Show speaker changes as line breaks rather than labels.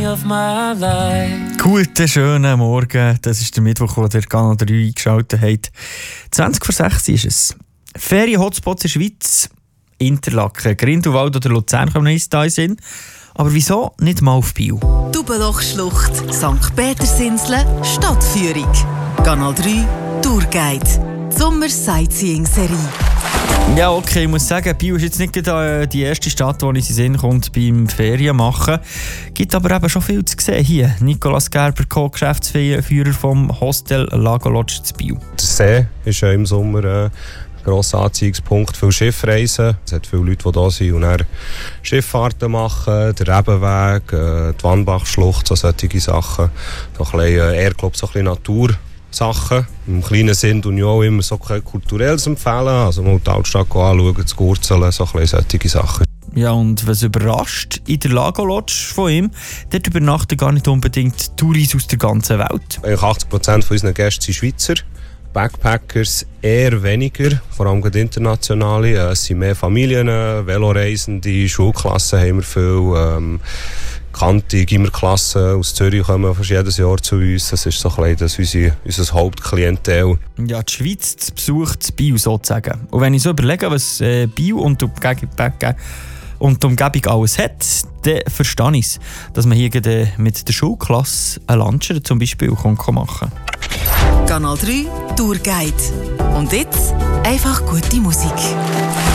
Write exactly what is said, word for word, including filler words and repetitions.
of my life.
Guten, schönen Morgen. Das ist der Mittwoch, wo der Kanal drei eingeschaltet hat. zwanzig vor sechs ist es. Ferien-Hotspots in der Schweiz, Interlaken, Grindelwald oder Luzern kommen uns da in den Sinn. Aber wieso nicht mal auf Biel?
Dubenlochschlucht, Sankt Petersinsel, Stadtführung. Kanal drei Tourguide. Die Sommer-Sightseeing-Serie.
Ja, okay, ich muss sagen, Biel ist jetzt nicht gerade die erste Stadt, die uns in den Sinn kommt beim Ferien machen. Gibt aber eben schon viel zu sehen hier. Nicolas Gerber, Co-Geschäftsführer vom Hostel Lago Lodge zu Biel.
Der See ist ja im Sommer ein grosser Anziehungspunkt. Viele Schiffreisen. Es hat viele Leute, die da sind und dann Schifffahrten machen. Der Rebenweg, die Wannbachschlucht, so solche Sachen. So ein bisschen, eher, glaube ich, so ein bisschen Natur. Sachen. Im kleinen Sinn tun ja auch immer so kulturelles empfehlen. Also mal die Altstadt anschauen, das Gurzeln, so ein bisschen solche Sachen.
Ja, und was überrascht, in der Lago Lodge von ihm, dort übernachten gar nicht unbedingt Touris aus der ganzen Welt.
Eigentlich achtzig Prozent von unseren Gästen sind Schweizer. Backpackers eher weniger, vor allem internationale. Es sind mehr Familien, Veloreisende, Schulklassen haben wir viel. Ähm, Bekannte Gimmerklassen aus Zürich kommen fast jedes Jahr zu uns. Das ist so ein bisschen das unser, unser Hauptklientel.
Ja, die Schweiz zu Besuch zu Biel sozusagen. Und wenn ich so überlege, was äh, Biel und die Umgebung, und die Umgebung alles hat, dann verstehe ich es, dass man hier mit der Schulklasse einen Luncher zum Beispiel machen kann.
Kanal drei Tourguide. Und jetzt einfach gute Musik.